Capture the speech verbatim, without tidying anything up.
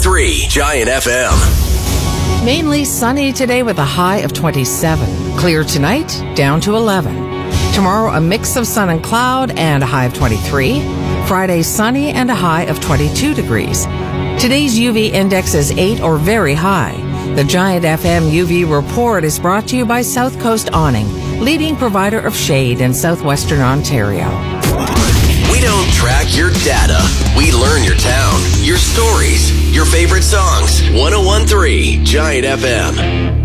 three Giant F M. Mainly sunny today with a high of twenty-seven. Clear tonight, down to eleven. Tomorrow, a mix of sun and cloud and a high of twenty-three. Friday, sunny and a high of twenty-two degrees. Today's U V index is eight or very high. The Giant F M U V report is brought to you by South Coast Awning, leading provider of shade in southwestern Ontario. We don't track your data. We learn your town, your stories, your favorite songs. one oh one point three Giant F M.